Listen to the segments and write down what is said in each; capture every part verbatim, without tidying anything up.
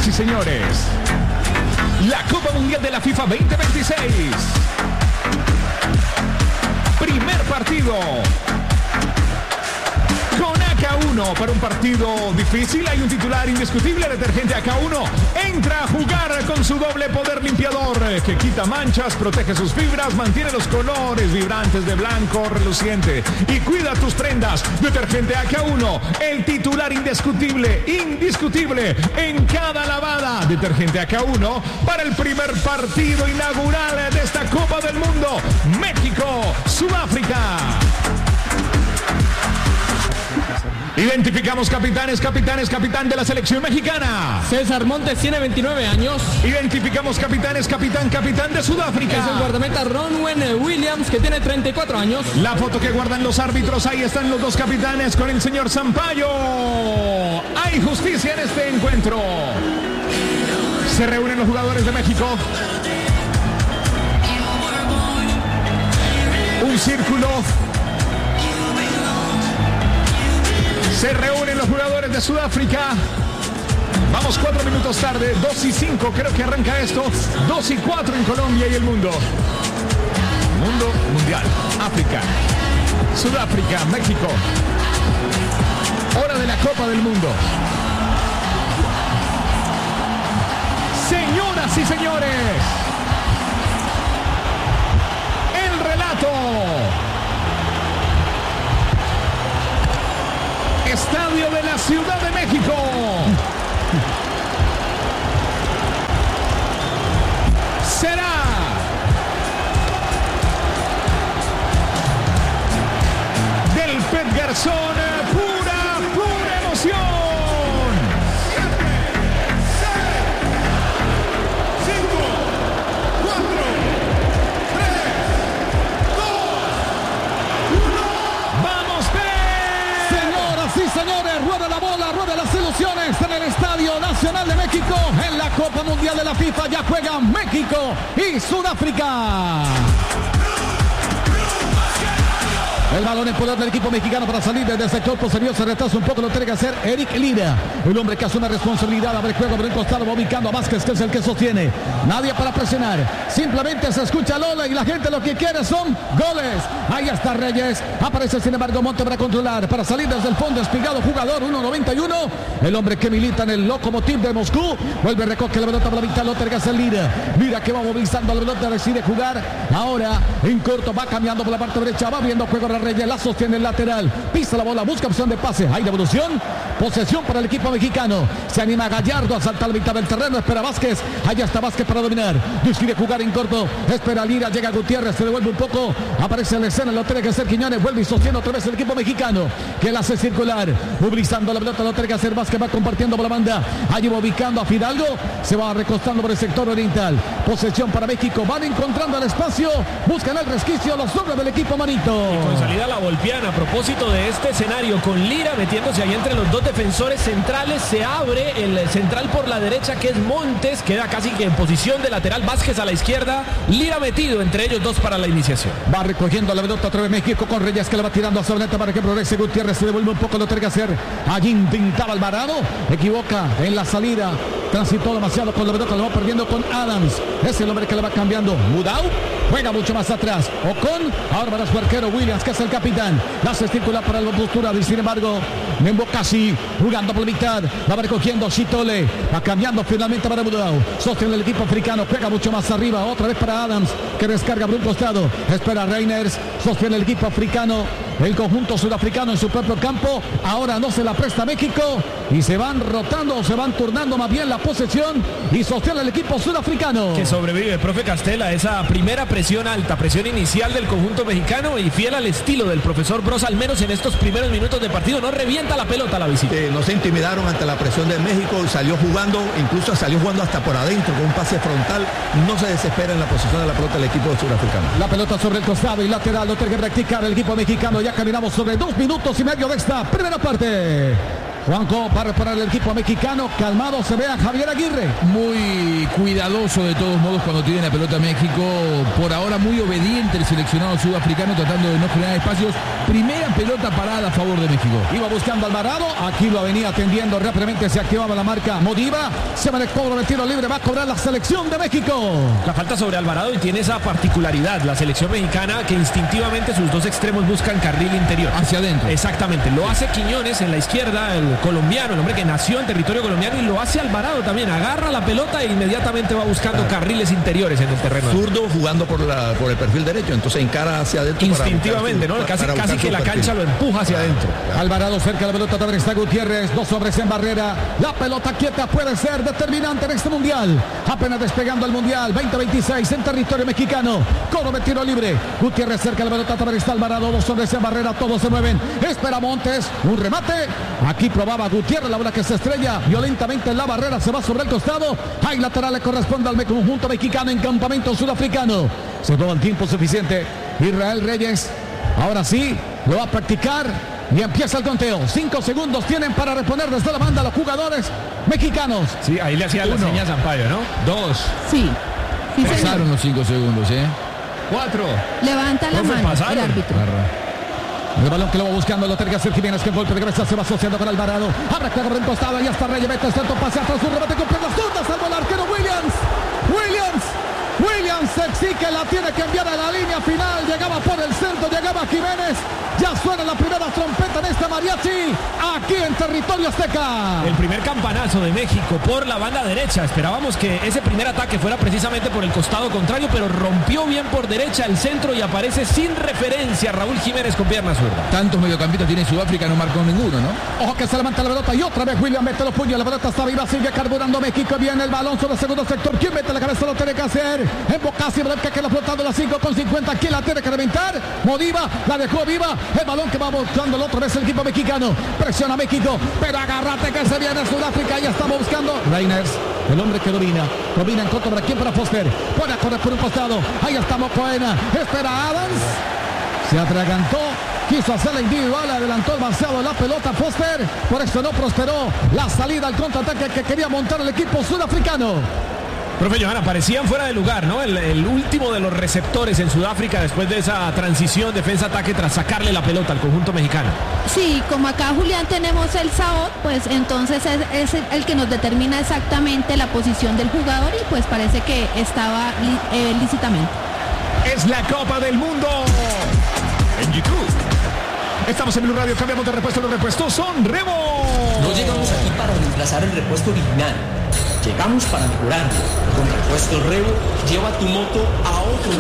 y señores, la Copa Mundial de la FIFA veinte veintiséis. Primer partido con A K uno para un partido difícil. Hay un titular indiscutible, detergente A K uno. Entra a jugar con su doble poder limpiador que quita manchas, protege sus fibras, mantiene los colores vibrantes de blanco reluciente y cuida tus prendas. Detergente A K uno, el titular indiscutible, indiscutible en cada lavada. Detergente A K uno para el primer partido inaugural de esta Copa del Mundo. México, Sudáfrica. Identificamos capitanes, capitanes, capitán de la selección mexicana. César Montes tiene veintinueve años. Identificamos capitanes, capitán, capitán de Sudáfrica. Es el guardameta Ronwen Williams, que tiene treinta y cuatro años. La foto que guardan los árbitros, ahí están los dos capitanes con el señor Sampaio. Hay justicia en este encuentro. Se reúnen los jugadores de México. Un círculo. Se reúnen los jugadores de Sudáfrica. Vamos cuatro minutos tarde, dos y cinco creo que arranca esto. dos y cuatro en Colombia y el mundo. Mundo mundial. África, Sudáfrica, México. Hora de la Copa del Mundo. Señoras y señores, el relato. Estadio de la Ciudad de México. Será del Pet Garzón, pura, pura emoción. cinco, cuatro, tres, dos, uno. ¡Vamos, Pet! Señoras y señores, rueda la bola, rueda las ilusiones en el Estadio Nacional de México. En la Copa Mundial de la FIFA ya juegan México y Sudáfrica. El balón en poder del equipo mexicano para salir desde el sector posterior. Se retrasa un poco, lo tiene que hacer Eric Lira, el hombre que asume responsabilidad. Abre juego por el costado, va ubicando a Vázquez, que es el que sostiene. Nadie para presionar, simplemente se escucha Lola y la gente lo que quiere son goles. Ahí está Reyes, aparece sin embargo Monte para controlar, para salir desde el fondo. Espigado, jugador uno noventa y uno, el hombre que milita en el Lokomotiv de Moscú. Vuelve, recoge la pelota para la mitad, lo tiene que hacer Lira. Lira que va movilizando la pelota, decide jugar ahora en corto, va cambiando por la parte derecha, va abriendo juego a Reyes, la sostiene el lateral, pisa la bola, busca opción de pase, hay devolución, posesión para el equipo mexicano. Se anima Gallardo a saltar la mitad del terreno, espera Vázquez, allá está Vázquez para dominar, decide jugar en corto, espera Lira, llega Gutiérrez, se devuelve un poco, aparece en la escena, lo tiene que hacer Quiñones, vuelve y sostiene otra vez el equipo mexicano, que la hace circular, movilizando la pelota, lo tiene que hacer Vázquez, va compartiendo por la banda, allí va ubicando a Fidalgo, se va recostando por el sector oriental, posesión para México, van encontrando el espacio, buscan el resquicio los hombres del equipo manito. Y con salida la Volpiana, a propósito de este escenario, con Lira metiéndose ahí entre los dos defensores centrales, se abre el central por la derecha, que es Montes, queda casi que en posición de lateral, Vázquez a la izquierda, Lira metido entre ellos dos para la iniciación. Va recogiendo la pelota otra vez México con Reyes, que le va tirando a Sabaneta para que progrese Gutiérrez, se devuelve un poco, lo tiene que hacer allí intentaba Alvarado, equivoca en la salida, transitó demasiado con la pelota, lo va perdiendo con Adams, es el hombre que le va cambiando. Mudau juega mucho más atrás, Ocon, ahora para su arquero Williams, que es el capitán, la hace circular para la postura, y sin embargo Membo casi jugando por la mitad, va recogiendo Chitole, va cambiando finalmente para Mudau, sostiene el equipo africano, juega mucho más arriba, otra vez para Adams, que descarga por un costado, espera Reiners, sostiene el equipo africano, el conjunto sudafricano en su propio campo, ahora no se la presta México, y se van rotando, se van turnando más bien la posesión, y sostiene el equipo sudafricano. Que sobrevive, profe Castela, esa primera presión alta, presión inicial del conjunto mexicano, y fiel al estilo del profesor Broz, al menos en estos primeros minutos de partido, no revienta la pelota a la visita. Eh, no se intimidaron ante la presión de México, salió jugando, incluso salió jugando hasta por adentro, con un pase frontal, no se desespera en la posición de la pelota del equipo sudafricano. La pelota sobre el costado y lateral, lo tiene que practicar el equipo mexicano, ya caminamos sobre dos minutos y medio de esta primera parte. Juanjo, para reparar el equipo mexicano, calmado se ve a Javier Aguirre. Muy cuidadoso de todos modos cuando tiene la pelota México. Por ahora muy obediente el seleccionado sudafricano, tratando de no generar espacios. Primera pelota parada a favor de México. Iba buscando Alvarado, aquí lo venía atendiendo rápidamente, se activaba la marca Modiva. Se va el cobro de tiro libre, va a cobrar la selección de México. La falta sobre Alvarado y tiene esa particularidad, la selección mexicana, que instintivamente sus dos extremos buscan carril interior. Hacia adentro. Exactamente, lo hace Quiñones en la izquierda, el colombiano, el hombre que nació en territorio colombiano, y lo hace Alvarado también, agarra la pelota e inmediatamente va buscando claro. carriles interiores en el terreno. Zurdo jugando por, la, por el perfil derecho, entonces encara hacia adentro. Instintivamente, su, ¿no? Casi, para casi que la perfil. cancha lo empuja hacia claro, adentro. Claro. Alvarado cerca de la pelota, también está Gutiérrez, dos hombres en barrera. La pelota quieta puede ser determinante en este mundial. Apenas despegando el mundial veinte veintiséis en territorio mexicano. Coro de tiro libre. Gutiérrez cerca de la pelota, también está Alvarado, dos hombres en barrera, todos se mueven. Espera Montes, un remate. Aquí probaba Gutiérrez, la bola que se estrella violentamente en la barrera, se va sobre el costado. Hay lateral, le corresponde al conjunto mexicano en campamento sudafricano. Se toma el tiempo suficiente. Israel Reyes, ahora sí, lo va a practicar. Y empieza el conteo. Cinco segundos tienen para reponer desde la banda los jugadores mexicanos. Sí, ahí le hacía la señal a Zampayo, ¿no? Dos. Sí. sí Pasaron los cinco segundos, ¿eh? Cuatro. Levanta la mano pasaron. el árbitro. El balón que lo va buscando, lo tiene que hacer Jiménez, que golpe de cabeza se va asociando con Alvarado. Abre juego por el costado, ya está Reyes, mete tanto pase atrás, un remate con piernas zurdas, salvo el arquero Williams. Williams. Williams se exige, la tiene que enviar a la línea final. Llegaba por el centro, llegaba Jiménez. Ya suena la primera trompeta en este mariachi aquí en territorio azteca. El primer campanazo de México por la banda derecha. Esperábamos que ese primer ataque fuera precisamente por el costado contrario, pero rompió bien por derecha el centro y aparece sin referencia Raúl Jiménez con pierna zurda. Tantos mediocampistas tiene Sudáfrica, no marcó ninguno, ¿no? Ojo que se levanta la pelota y otra vez William mete los puños. La pelota está viva, sigue carburando México. Viene el balón sobre el segundo sector. ¿Quién mete la cabeza? Lo tiene que hacer. En Bocasio, que queda flotando la cinco con cincuenta. ¿Quién la tiene que reventar? Modiva, la dejó viva. El balón que va buscando la otra vez el equipo mexicano. Presiona México, pero agárrate que se viene Sudáfrica. Ya estamos buscando Reiners, el hombre que domina. Domina en contra para quién, para Foster. Pone a correr por un costado. Ahí estamos Coena. Espera Adams. Se atragantó. Quiso hacer la individual, adelantó demasiado la pelota Foster. Por eso no prosperó la salida al contraataque que quería montar el equipo sudafricano. Profe Johanna, parecían fuera de lugar, ¿no? El, el último de los receptores en Sudáfrica después de esa transición defensa-ataque tras sacarle la pelota al conjunto mexicano. Sí, como acá Julián tenemos el S A O T, pues entonces es, es el que nos determina exactamente la posición del jugador y pues parece que estaba eh, lícitamente. Es la Copa del Mundo en YouTube. Estamos en Blue Radio, cambiamos de repuesto, los repuestos son Revo. No llegamos aquí para reemplazar el repuesto original. Llegamos para mejorarlo. Con Repuestos Revo, lleva tu moto a otro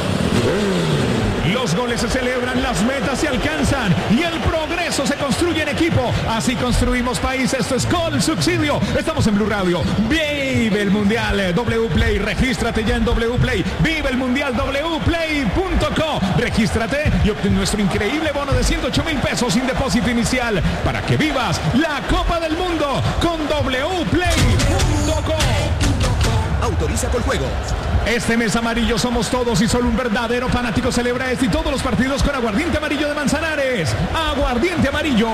nivel. Los goles se celebran, las metas se alcanzan y el progreso se construye en equipo. Así construimos país. Esto es Col Subsidio. Estamos en Blue Radio. Vive el Mundial W Play. Regístrate ya en W Play. Vive el Mundial W Play punto co. Regístrate y obtén nuestro increíble bono de ciento ocho mil pesos sin depósito inicial para que vivas la Copa del Mundo con W Play punto co. Autoriza con juegos. Este mes amarillo somos todos y solo un verdadero fanático celebra este y todos los partidos con aguardiente amarillo de Manzanares. Aguardiente amarillo.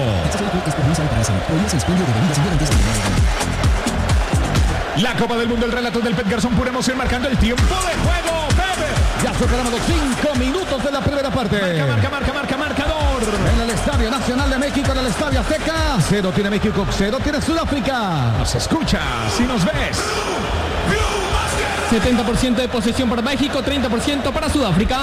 La Copa del Mundo, el relato del Pet Garzón, pura emoción, marcando el tiempo de juego. Pepe. Ya superamos los cinco minutos de la primera parte. Marca, marca, marca, marca, marcador. En el Estadio Nacional de México, en el Estadio Azteca. Cero tiene México, cero tiene Sudáfrica. Nos escuchas y nos ves. setenta por ciento de posesión para México, treinta por ciento para Sudáfrica.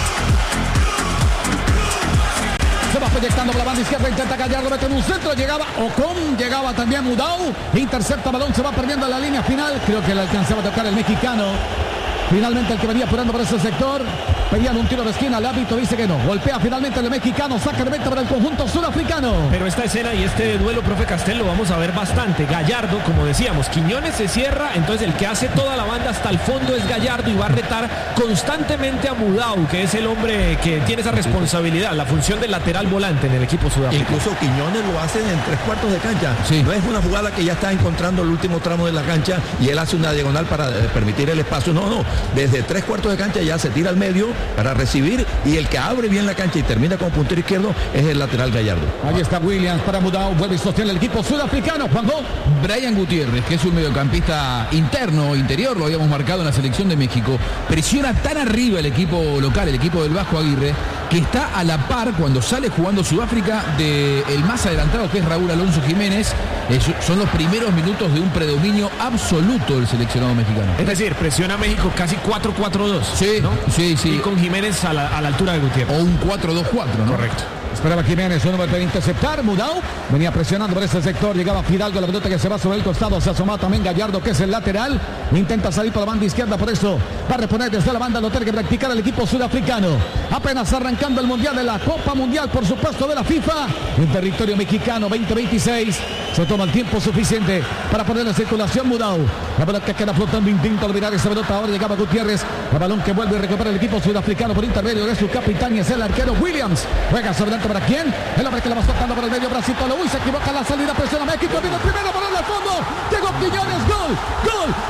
Se va proyectando por la banda izquierda, intenta Gallardo, mete en un centro, llegaba Ocon, llegaba también Mudau, intercepta balón, se va perdiendo la línea final, creo que le alcanzaba a tocar el mexicano. Finalmente el que venía apurando por ese sector, pedían un tiro de esquina, el árbitro dice que no, golpea finalmente el mexicano, saca de meta para el conjunto sudafricano. Pero esta escena y este duelo, profe Castel, lo vamos a ver bastante. Gallardo, como decíamos, Quiñones se cierra, entonces el que hace toda la banda hasta el fondo es Gallardo y va a retar constantemente a Mudau, que es el hombre que tiene esa responsabilidad, la función del lateral volante en el equipo sudafricano. Incluso Quiñones lo hacen en tres cuartos de cancha. Sí. No es una jugada que ya está encontrando el último tramo de la cancha y él hace una diagonal para permitir el espacio. No, no. desde tres cuartos de cancha ya se tira al medio para recibir, y el que abre bien la cancha y termina como puntero izquierdo es el lateral Gallardo. Ahí está Williams para Mudau, vuelve y sostiene el equipo sudafricano. Juanjo. Brian Gutiérrez, que es un mediocampista interno, interior, lo habíamos marcado en la selección de México, presiona tan arriba el equipo local, el equipo del Vasco Aguirre, que está a la par cuando sale jugando Sudáfrica del más adelantado, que es Raúl Alonso Jiménez. Eh, son los primeros minutos de un predominio absoluto del seleccionado mexicano. Es decir, presiona a México casi cuatro cuatro dos. Sí, ¿no? sí, sí. Y con Jiménez a la, a la altura de Gutiérrez. O un cuatro dos cuatro, ¿no? Correcto. Esperaba Jiménez, un número de interceptar. Mudau venía presionando por ese sector. Llegaba Fidalgo, la pelota que se va sobre el costado. Se asoma también Gallardo, que es el lateral. Intenta salir por la banda izquierda, por eso va a reponer desde la banda. Lo tiene que practicar el equipo sudafricano. Apenas arrancando el mundial de la Copa Mundial, por supuesto, de la FIFA. En territorio mexicano, veinte veintiséis. Se toma el tiempo suficiente para poner en circulación Mudau. La pelota que queda flotando, intenta olvidar esa pelota. Ahora llegaba Gutiérrez. El balón que vuelve a recuperar el equipo sudafricano por intermedio de su capitán, y es el arquero Williams. Juega sobre adelante. ¿Para quién? El hombre que la va soltando por el medio, Brasil. Uy, se equivoca la salida, presiona México. Viene el primero, balón al fondo. Llegó Quiñones, gol, gol.